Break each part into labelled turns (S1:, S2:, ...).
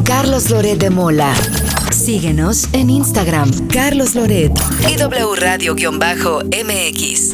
S1: Carlos Loret de Mola. Síguenos en Instagram, Carlos Loret y W Radio-MX.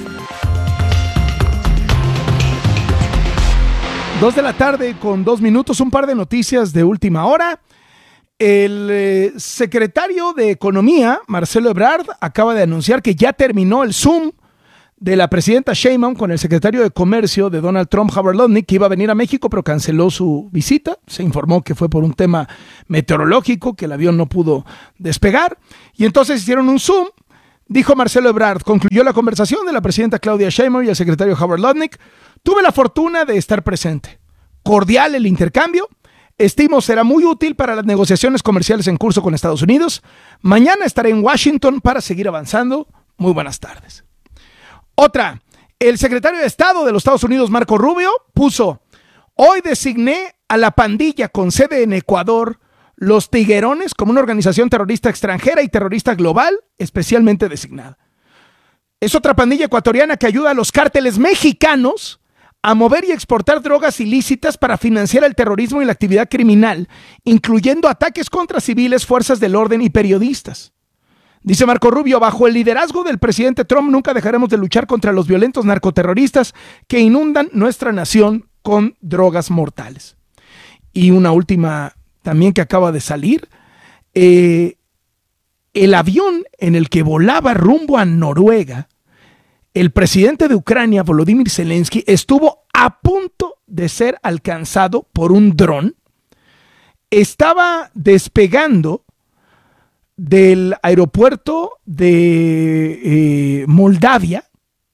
S2: 2:02 p.m, un par de noticias de última hora. El secretario de Economía, Marcelo Ebrard, acaba de anunciar que ya terminó el Zoom de la presidenta Sheinbaum con el secretario de Comercio de Donald Trump, Howard Lutnick, que iba a venir a México, pero canceló su visita. Se informó que fue por un tema meteorológico, que el avión no pudo despegar. Y entonces hicieron un Zoom. Dijo Marcelo Ebrard: concluyó la conversación de la presidenta Claudia Sheinbaum y el secretario Howard Lutnick. Tuve la fortuna de estar presente. Cordial el intercambio. Estimo será muy útil para las negociaciones comerciales en curso con Estados Unidos. Mañana estaré en Washington para seguir avanzando. Muy buenas tardes. Otra, el secretario de Estado de los Estados Unidos, Marco Rubio, puso: hoy designé a la pandilla con sede en Ecuador, los Tiguerones, como una organización terrorista extranjera y terrorista global especialmente designada. Es otra pandilla ecuatoriana que ayuda a los cárteles mexicanos a mover y exportar drogas ilícitas para financiar el terrorismo y la actividad criminal, incluyendo ataques contra civiles, fuerzas del orden y periodistas. Dice Marco Rubio: bajo el liderazgo del presidente Trump nunca dejaremos de luchar contra los violentos narcoterroristas que inundan nuestra nación con drogas mortales. Y una última también que acaba de salir. El avión en el que volaba rumbo a Noruega, el presidente de Ucrania, Volodymyr Zelensky, estuvo a punto de ser alcanzado por un dron. Estaba despegando del aeropuerto de Moldavia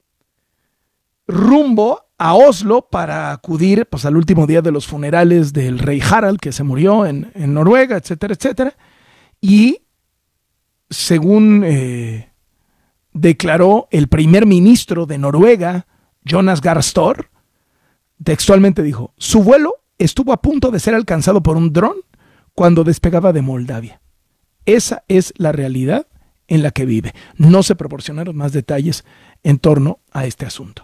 S2: rumbo a Oslo para acudir al último día de los funerales del rey Harald, que se murió en Noruega, etcétera, etcétera. Y según declaró el primer ministro de Noruega, Jonas Gahr Støre, textualmente dijo: su vuelo estuvo a punto de ser alcanzado por un dron cuando despegaba de Moldavia. Esa es la realidad en la que vive. No se proporcionaron más detalles en torno a este asunto.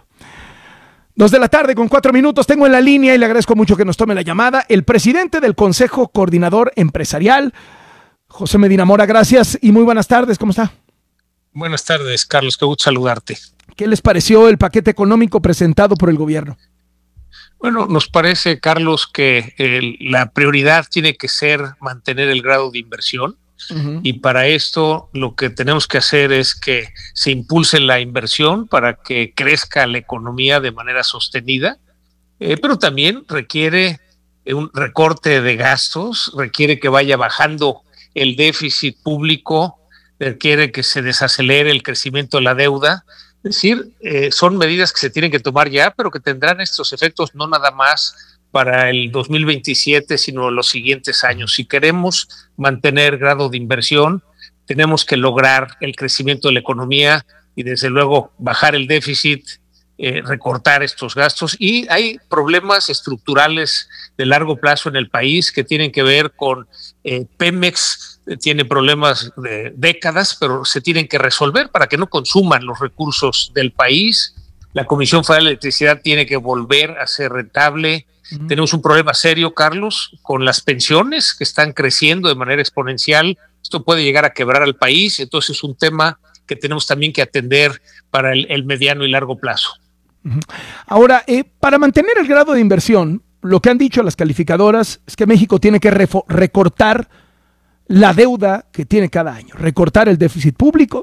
S2: 2:04 p.m, tengo en la línea, y le agradezco mucho que nos tome la llamada, el presidente del Consejo Coordinador Empresarial, José Medina Mora. Gracias y muy buenas tardes. ¿Cómo está?
S3: Buenas tardes, Carlos. Qué gusto saludarte.
S2: ¿Qué les pareció el paquete económico presentado por el gobierno?
S3: Bueno, nos parece, Carlos, que la prioridad tiene que ser mantener el grado de inversión. Y para esto lo que tenemos que hacer es que se impulse la inversión para que crezca la economía de manera sostenida, pero también requiere un recorte de gastos, requiere que vaya bajando el déficit público, requiere que se desacelere el crecimiento de la deuda. Es decir, son medidas que se tienen que tomar ya, pero que tendrán estos efectos no nada más para el 2027, sino los siguientes años. Si queremos mantener grado de inversión, tenemos que lograr el crecimiento de la economía y desde luego bajar el déficit, recortar estos gastos. Y hay problemas estructurales de largo plazo en el país que tienen que ver con Pemex, tiene problemas de décadas, pero se tienen que resolver para que no consuman los recursos del país. La Comisión Federal de Electricidad tiene que volver a ser rentable. Tenemos un problema serio, Carlos, con las pensiones que están creciendo de manera exponencial. Esto puede llegar a quebrar al país, entonces es un tema que tenemos también que atender para el mediano y largo plazo.
S2: Ahora, para mantener el grado de inversión, lo que han dicho las calificadoras es que México tiene que recortar la deuda que tiene cada año, recortar el déficit público.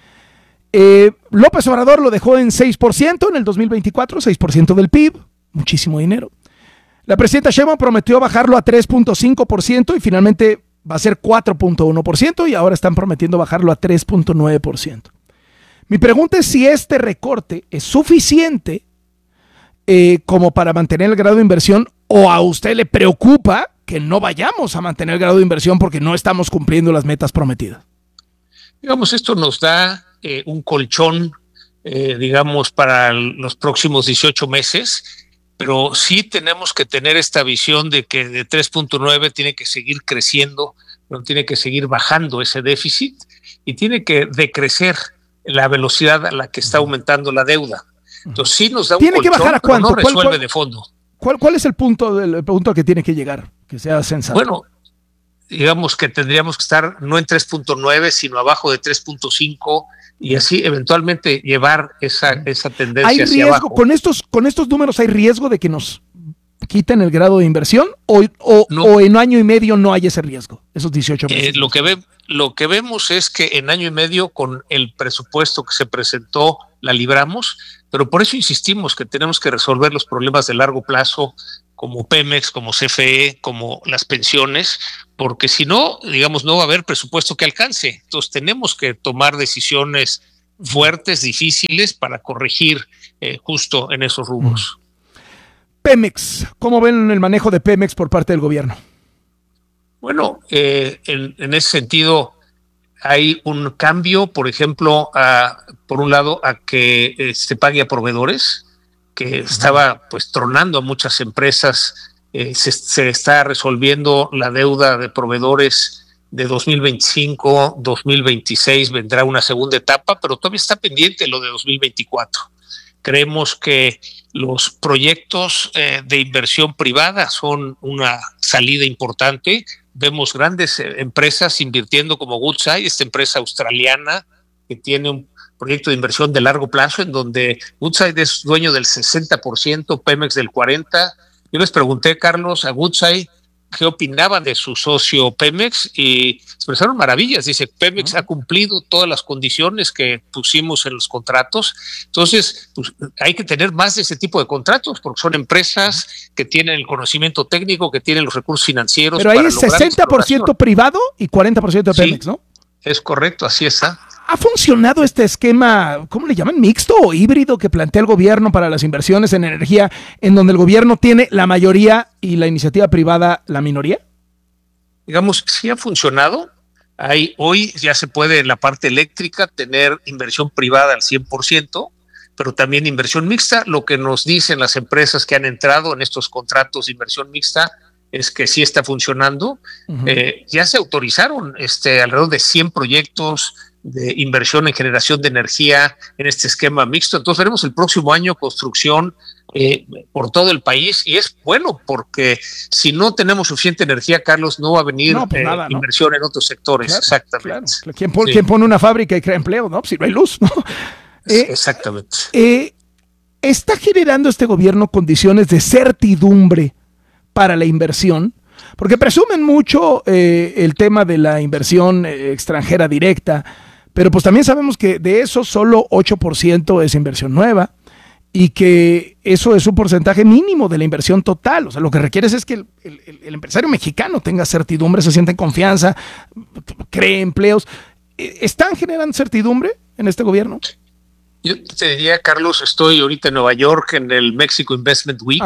S2: López Obrador lo dejó en 6% en el 2024, 6% del PIB, muchísimo dinero. La presidenta Sheinbaum prometió bajarlo a 3.5% y finalmente va a ser 4.1%, y ahora están prometiendo bajarlo a 3.9%. Mi pregunta es si este recorte es suficiente como para mantener el grado de inversión, o a usted le preocupa que no vayamos a mantener el grado de inversión porque no estamos cumpliendo las metas prometidas.
S3: Digamos, esto nos da un colchón, digamos, para los próximos 18 meses, pero sí tenemos que tener esta visión de que de 3.9 tiene que seguir creciendo, no tiene que seguir bajando ese déficit y tiene que decrecer la velocidad a la que está aumentando la deuda. Entonces sí nos da un colchón,
S2: que bajar a
S3: pero
S2: cuánto,
S3: no resuelve de fondo.
S2: ¿Cuál es el punto al que tiene que llegar, que sea sensato?
S3: Bueno, digamos que tendríamos que estar no en 3.9, sino abajo de 3.5 y así eventualmente llevar esa tendencia
S2: ¿Hay
S3: hacia
S2: riesgo
S3: abajo.
S2: con estos números? ¿Hay riesgo de que nos quiten el grado de inversión o
S3: No.
S2: en año y medio no hay ese riesgo, esos 18 meses?
S3: Lo que vemos es que en año y medio con el presupuesto que se presentó la libramos, pero por eso insistimos que tenemos que resolver los problemas de largo plazo como Pemex, como CFE, como las pensiones, porque si no, digamos, no va a haber presupuesto que alcance. Entonces tenemos que tomar decisiones fuertes, difíciles para corregir justo en esos rubros.
S2: Pemex, ¿cómo ven el manejo de Pemex por parte del gobierno?
S3: Bueno, en ese sentido hay un cambio, por ejemplo, por un lado, a que se pague a proveedores, que estaba pues tronando a muchas empresas. Se está resolviendo la deuda de proveedores de 2025, 2026, vendrá una segunda etapa, pero todavía está pendiente lo de 2024. Creemos que los proyectos de inversión privada son una salida importante. Vemos grandes empresas invirtiendo como Woodside, esta empresa australiana que tiene un proyecto de inversión de largo plazo en donde Woodside es dueño del 60%, Pemex del 40%. Yo les pregunté, Carlos, a Woodside qué opinaban de su socio Pemex y expresaron maravillas. Dice, Pemex ha cumplido todas las condiciones que pusimos en los contratos. Entonces, pues, hay que tener más de ese tipo de contratos porque son empresas que tienen el conocimiento técnico, que tienen los recursos financieros.
S2: Pero ahí es 60% privado y 40% de Pemex,
S3: sí,
S2: ¿no?
S3: Es correcto, así está.
S2: ¿Ha funcionado este esquema, cómo le llaman, mixto o híbrido que plantea el gobierno para las inversiones en energía, en donde el gobierno tiene la mayoría y la iniciativa privada la minoría?
S3: Digamos, sí ha funcionado. Hoy ya se puede en la parte eléctrica tener inversión privada al 100%, pero también inversión mixta. Lo que nos dicen las empresas que han entrado en estos contratos de inversión mixta es que sí está funcionando. Ya se autorizaron alrededor de 100 proyectos de inversión en generación de energía en este esquema mixto. Entonces veremos el próximo año construcción por todo el país y es bueno porque si no tenemos suficiente energía, Carlos, no va a venir inversión en otros sectores.
S2: Claro,
S3: exactamente.
S2: Claro. ¿Quién pone una fábrica y crea empleo? No, si no hay luz, ¿no?
S3: Exactamente.
S2: ¿Está generando este gobierno condiciones de certidumbre para la inversión? Porque presumen mucho el tema de la inversión extranjera directa, pero pues también sabemos que de eso solo 8% es inversión nueva y que eso es un porcentaje mínimo de la inversión total. O sea, lo que requieres es que el empresario mexicano tenga certidumbre, se sienta en confianza, cree empleos. ¿Están generando certidumbre en este gobierno?
S3: Yo te diría, Carlos, estoy ahorita en Nueva York en el Mexico Investment Week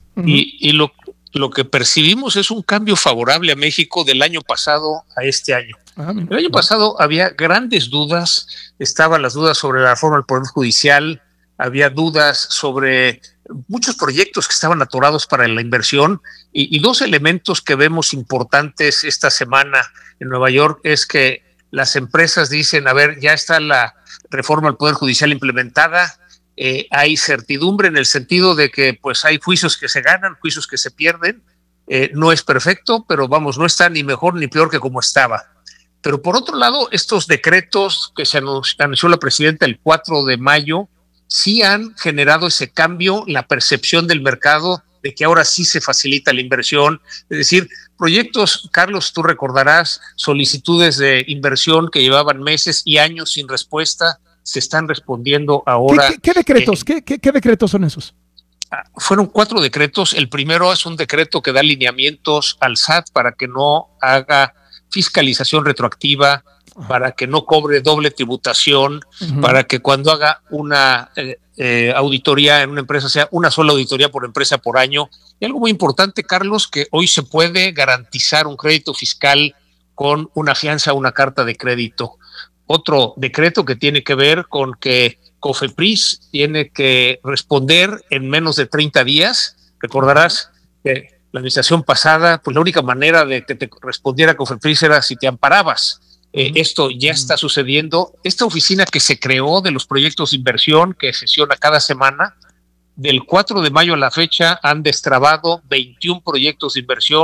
S3: y lo que percibimos es un cambio favorable a México del año pasado a este año. El año pasado había grandes dudas, estaban las dudas sobre la reforma del Poder Judicial, había dudas sobre muchos proyectos que estaban atorados para la inversión y dos elementos que vemos importantes esta semana en Nueva York es que las empresas dicen, a ver, ya está la reforma del Poder Judicial implementada, hay certidumbre en el sentido de que pues hay juicios que se ganan, juicios que se pierden, no es perfecto, pero vamos, no está ni mejor ni peor que como estaba. Pero por otro lado, estos decretos que se anunció la presidenta el 4 de mayo, sí han generado ese cambio, la percepción del mercado de que ahora sí se facilita la inversión. Es decir, proyectos, Carlos, tú recordarás, solicitudes de inversión que llevaban meses y años sin respuesta, se están respondiendo ahora.
S2: ¿Qué decretos? ¿Qué decretos son esos?
S3: Fueron 4 decretos. El primero es un decreto que da lineamientos al SAT para que no haga fiscalización retroactiva, para que no cobre doble tributación, para que cuando haga una auditoría en una empresa sea una sola auditoría por empresa por año. Y algo muy importante, Carlos, que hoy se puede garantizar un crédito fiscal con una fianza, una carta de crédito. Otro decreto que tiene que ver con que COFEPRIS tiene que responder en menos de 30 días. Recordarás que la administración pasada, pues la única manera de que te respondiera COFEPRIS era si te amparabas. Esto ya está sucediendo. Esta oficina que se creó de los proyectos de inversión, que sesiona cada semana, del 4 de mayo a la fecha han destrabado 21 proyectos de inversión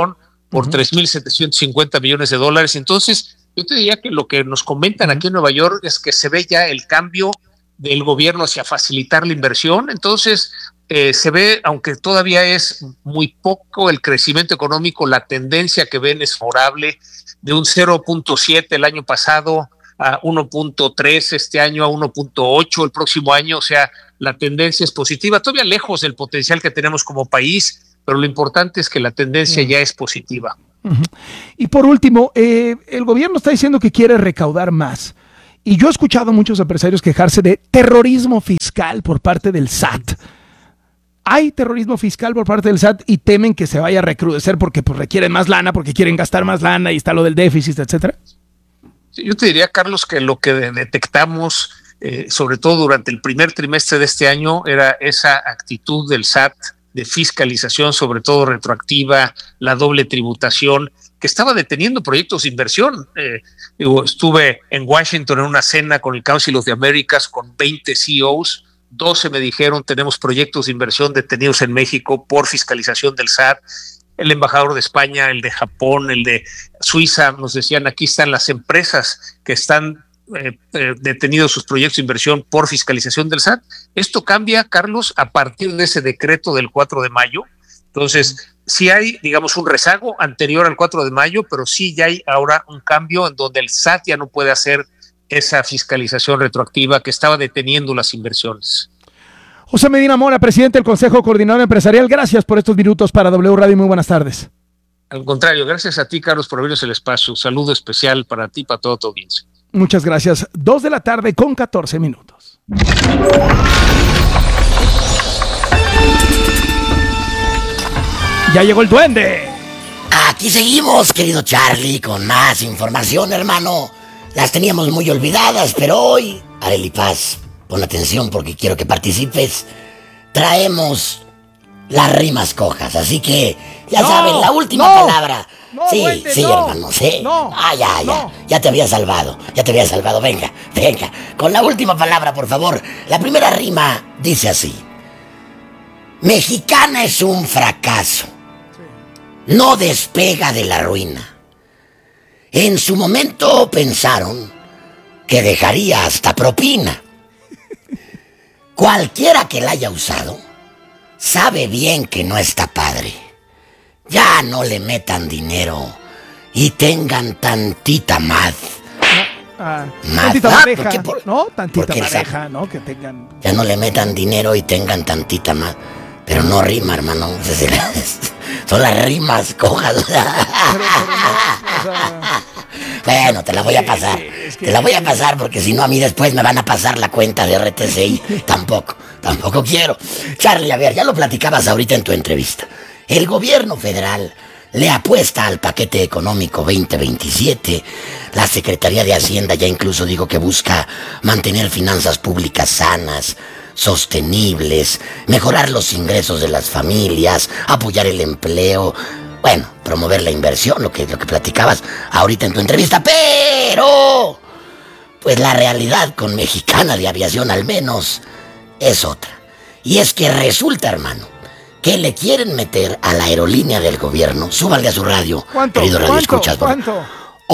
S3: por 3.750 millones de dólares. Entonces, yo te diría que lo que nos comentan aquí en Nueva York es que se ve ya el cambio del gobierno hacia facilitar la inversión. Entonces, se ve, aunque todavía es muy poco el crecimiento económico, la tendencia que ven es favorable, de un 0.7 el año pasado a 1.3 este año, a 1.8 el próximo año. O sea, la tendencia es positiva, todavía lejos del potencial que tenemos como país, pero lo importante es que la tendencia ya es positiva.
S2: Y por último, el gobierno está diciendo que quiere recaudar más. Y yo he escuchado a muchos empresarios quejarse de terrorismo fiscal por parte del SAT. Hay terrorismo fiscal por parte del SAT y temen que se vaya a recrudecer porque pues, requieren más lana, porque quieren gastar más lana y está lo del déficit, etcétera.
S3: Sí, yo te diría, Carlos, que lo que detectamos, sobre todo durante el primer trimestre de este año, era esa actitud del SAT de fiscalización, sobre todo retroactiva, la doble tributación, que estaba deteniendo proyectos de inversión. Estuve en Washington en una cena con el Council of the Americas con 20 CEOs, 12 me dijeron tenemos proyectos de inversión detenidos en México por fiscalización del SAT. El embajador de España, el de Japón, el de Suiza, nos decían aquí están las empresas que están detenidos sus proyectos de inversión por fiscalización del SAT. Esto cambia, Carlos, a partir de ese decreto del 4 de mayo. Entonces, sí hay, digamos, un rezago anterior al 4 de mayo, pero sí ya hay ahora un cambio en donde el SAT ya no puede hacer esa fiscalización retroactiva que estaba deteniendo las inversiones.
S2: José Medina Mora, presidente del Consejo Coordinador Empresarial, gracias por estos minutos para W Radio y muy buenas tardes.
S3: Al contrario, gracias a ti, Carlos, por abrirnos el espacio. Un saludo especial para ti y para toda tu audiencia.
S2: Muchas gracias. 2:14 p.m. Ya llegó el duende.
S4: Aquí seguimos, querido Charlie, con más información, hermano. Las teníamos muy olvidadas, pero hoy, Arely Paz, pon atención porque quiero que participes. Traemos las rimas cojas, así que ya saben, la última palabra.
S2: No,
S4: sí,
S2: duende,
S4: sí,
S2: no,
S4: hermano, sí.
S2: No,
S4: ya te había salvado, venga, con la última palabra, por favor. La primera rima dice así: Mexicana es un fracaso, no despega de la ruina. En su momento pensaron que dejaría hasta propina. Cualquiera que la haya usado sabe bien que no está padre. Ya no le metan dinero y tengan tantita más.
S2: Tantita pareja, ¿no? Tantita pareja, ¿no? Que tengan...
S4: Ya no le metan dinero y tengan tantita más. Pero no rima, hermano. Son las rimas cojas. Bueno, te la voy a pasar. Te la voy a pasar porque si no a mí después me van a pasar la cuenta de RTCI. Tampoco quiero. Charlie, a ver, ya lo platicabas ahorita en tu entrevista. El gobierno federal le apuesta al paquete económico 2027. La Secretaría de Hacienda ya incluso dijo que busca mantener finanzas públicas sanas, sostenibles, mejorar los ingresos de las familias, apoyar el empleo, bueno, promover la inversión, lo que platicabas ahorita en tu entrevista, pero pues la realidad con Mexicana de Aviación al menos es otra. Y es que resulta, hermano, que le quieren meter a la aerolínea del gobierno, súbale a su radio, querido radio escuchas,
S2: ¿Cuánto?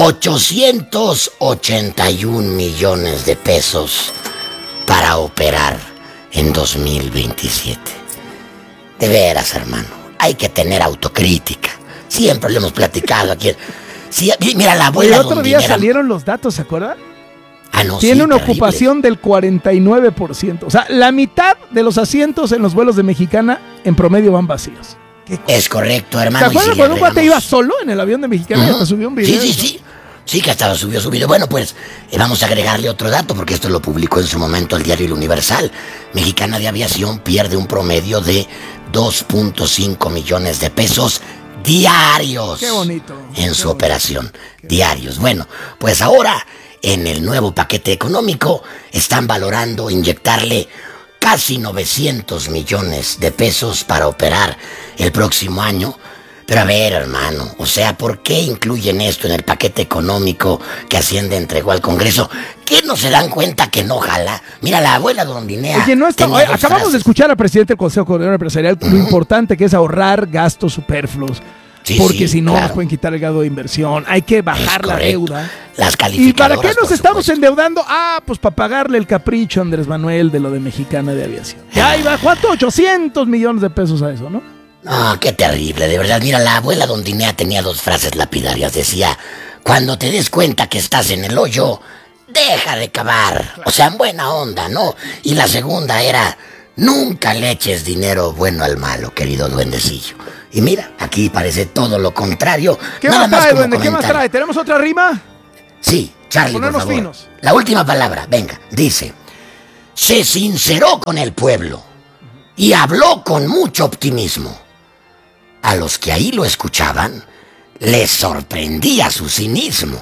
S4: 881 millones de pesos para operar en 2027. De veras, hermano, hay que tener autocrítica. Siempre lo hemos platicado aquí. Sí, mira, la abuela
S2: el otro día salieron los datos, ¿se acuerdan?
S4: No,
S2: tiene
S4: sí,
S2: una
S4: terrible
S2: ocupación del 49%. O sea, la mitad de los asientos en los vuelos de Mexicana en promedio van vacíos.
S4: Es correcto, hermano.
S2: ¿Te acuerdas cuando un cuate iba solo en el avión de Mexicana y hasta subió un video?
S4: Sí. Sí, que hasta subió su video. Bueno, pues vamos a agregarle otro dato porque esto lo publicó en su momento el diario El Universal. Mexicana de Aviación pierde un promedio de 2.5 millones de pesos diarios.
S2: Qué bonito.
S4: En su operación. Diarios. Bueno, pues ahora en el nuevo paquete económico están valorando inyectarle casi 900 millones de pesos para operar el próximo año. Pero a ver, hermano, o sea, ¿por qué incluyen esto en el paquete económico que Hacienda entregó al Congreso? ¿Qué no se dan cuenta que no jala? Mira, la abuela Dondinea.
S2: Oye, no está. Acabamos de escuchar al presidente del Consejo Coordinador Empresarial lo importante que es ahorrar gastos superfluos. porque si no
S4: claro,
S2: nos pueden quitar el grado de inversión. Hay que bajar la deuda.
S4: Las
S2: ¿Y
S4: calificadoras,
S2: para qué nos
S4: por
S2: estamos
S4: supuesto.
S2: endeudando? Pues para pagarle el capricho a Andrés Manuel de lo de Mexicana de Aviación. Ya iba, ¿cuánto? 800 millones de pesos a eso, ¿no?
S4: No, qué terrible, de verdad. Mira, la abuela Don Dinea tenía 2 frases lapidarias. Decía, cuando te des cuenta que estás en el hoyo, deja de cavar. O sea, en buena onda, ¿no? Y la segunda era, nunca le eches dinero bueno al malo, querido duendecillo. Y mira, aquí parece todo lo contrario.
S2: ¿Qué
S4: Nada
S2: más trae,
S4: como
S2: duende? ¿Qué más
S4: comentario.
S2: trae? ¿Tenemos otra rima?
S4: Sí, Charlie, por
S2: Ponernos
S4: favor.
S2: finos.
S4: La última palabra, venga, dice, se sinceró con el pueblo y habló con mucho optimismo. A los que ahí lo escuchaban, les sorprendía su cinismo.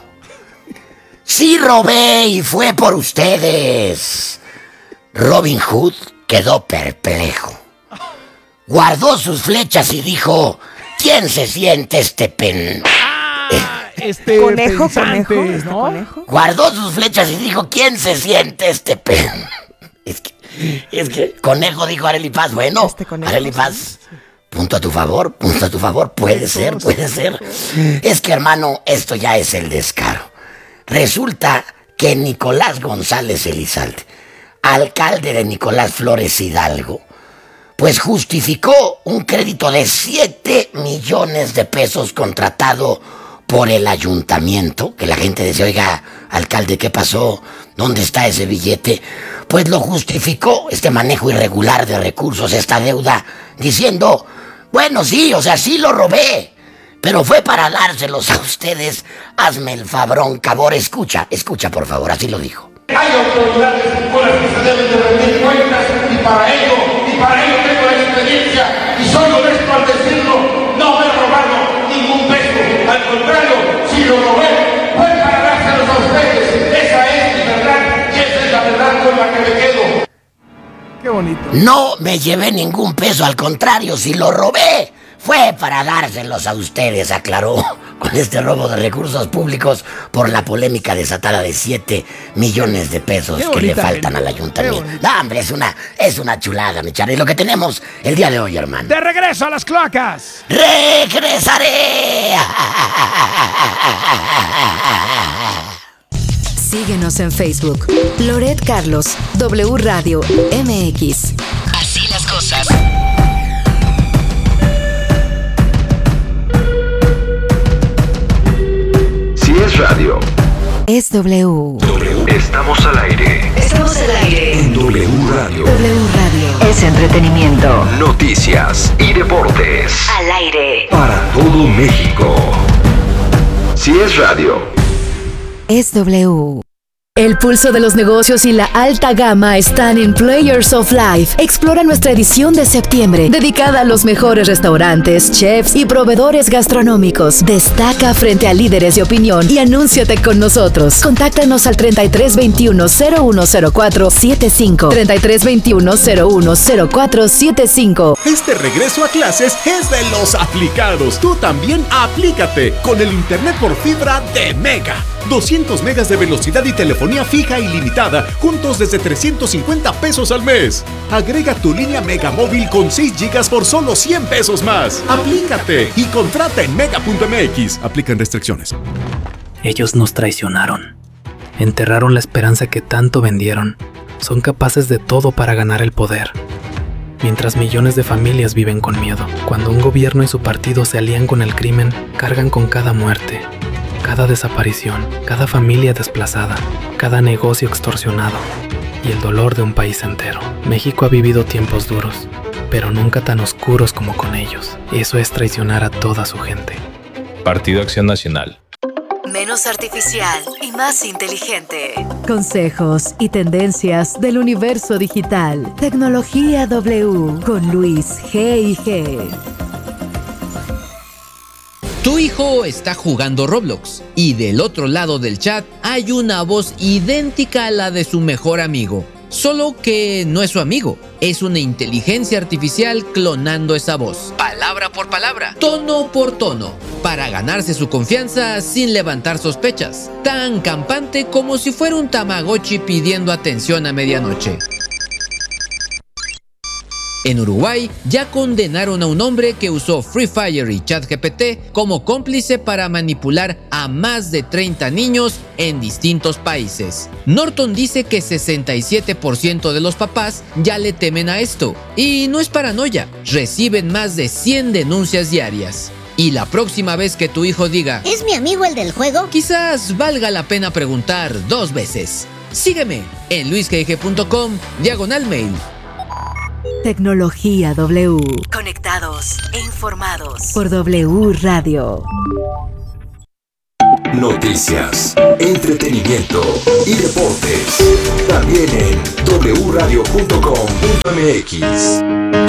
S4: Sí robé y fue por ustedes. Robin Hood quedó perplejo. Guardó sus flechas y dijo, ¿quién se siente este pen?
S5: Conejo,
S2: ¿no?
S5: conejo.
S4: Guardó sus flechas y dijo, ¿quién se siente este pen? Es que Conejo dijo Arely Paz. Bueno,
S5: Conejo,
S4: Arely Paz, punto a tu favor, puede ser. Es que, hermano, esto ya es el descaro. Resulta que Nicolás González Elizalde, alcalde de Nicolás Flores Hidalgo, pues justificó un crédito de 7 millones de pesos contratado por el ayuntamiento, que la gente decía, oiga, alcalde, ¿qué pasó? ¿Dónde está ese billete? Pues lo justificó, este manejo irregular de recursos, esta deuda, diciendo, bueno, sí, o sea, sí lo robé, pero fue para dárselos a ustedes. Hazme el fabrón, cabor. Escucha, por favor, así lo dijo.
S6: Hay autoridades con las que se deben de rendir cuentas y para ello tengo la experiencia y soy honesto al decirlo, no me he robado ningún peso, al contrario, si lo robé fue para dárselos a ustedes. Esa es mi verdad y esa es la verdad con la que me quedo.
S2: Qué bonito.
S4: No me llevé ningún peso, al contrario, si lo robé fue para dárselos a ustedes, aclaró, con este robo de recursos públicos por la polémica desatada de 7 millones de pesos que le faltan al ayuntamiento. No, hombre, es una chulada, mi Charlie, lo que tenemos el día de hoy, hermano.
S2: De regreso a las cloacas.
S4: ¡Regresaré!
S1: Síguenos en Facebook. Loret Carlos, W Radio MX. Así las cosas.
S7: Si es radio,
S1: Es W.
S7: estamos al aire.
S1: Estamos al aire.
S7: En W Radio.
S1: W Radio. Es entretenimiento.
S7: Noticias y deportes.
S1: Al aire.
S7: Para todo México. Si es radio.
S1: Es W. El pulso de los negocios y la alta gama están en Players of Life. Explora nuestra edición de septiembre, dedicada a los mejores restaurantes, chefs y proveedores gastronómicos. Destaca frente a líderes de opinión y anúnciate con nosotros. Contáctanos al 3321-010475. 3321-010475.
S8: Este regreso a clases es de los aplicados. Tú también aplícate con el internet por fibra de Mega. 200 megas de velocidad y telefonía fija ilimitada, juntos desde 350 pesos al mes. Agrega tu línea Mega Móvil con 6 gigas por solo 100 pesos más. Aplícate y contrata en mega.mx. Aplican restricciones.
S9: Ellos nos traicionaron. Enterraron la esperanza que tanto vendieron. Son capaces de todo para ganar el poder. Mientras millones de familias viven con miedo. Cuando un gobierno y su partido se alían con el crimen, cargan con cada muerte, cada desaparición, cada familia desplazada, cada negocio extorsionado y el dolor de un país entero. México ha vivido tiempos duros, pero nunca tan oscuros como con ellos. Eso es traicionar a toda su gente.
S10: Partido Acción Nacional.
S1: Menos artificial y más inteligente. Consejos y tendencias del universo digital. Tecnología W con Luis G&G.
S11: Tu hijo está jugando Roblox y del otro lado del chat hay una voz idéntica a la de su mejor amigo. Solo que no es su amigo, es una inteligencia artificial clonando esa voz, palabra por palabra, tono por tono, para ganarse su confianza sin levantar sospechas, tan campante como si fuera un Tamagotchi pidiendo atención a medianoche. En Uruguay ya condenaron a un hombre que usó Free Fire y ChatGPT como cómplice para manipular a más de 30 niños en distintos países. Norton dice que 67% de los papás ya le temen a esto. Y no es paranoia, reciben más de 100 denuncias diarias. Y la próxima vez que tu hijo diga
S5: ¿es mi amigo el del juego?
S11: Quizás valga la pena preguntar 2 veces. Sígueme en luisgg.com/mail.
S1: Tecnología W. Conectados e informados por W Radio.
S7: Noticias, entretenimiento y deportes. También en wradio.com.mx.